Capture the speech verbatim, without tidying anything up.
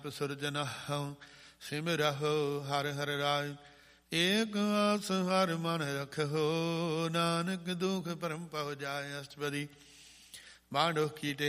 ਸੁਰਜਨਹੁ ਸਿਮਰਹੁ ਹਰਿ ਹਰਿ ਰਾਇ। ਏਕ ਆਸ ਹਰਿ ਮਨ ਰਖਹੁ, ਨਾਨਕ ਦੁਖ ਭਰਮ ਪਹੁ ਜਾਇ। ਅਸ਼ਟਪਦੀ। ਮਾਂਡੂ ਕੀ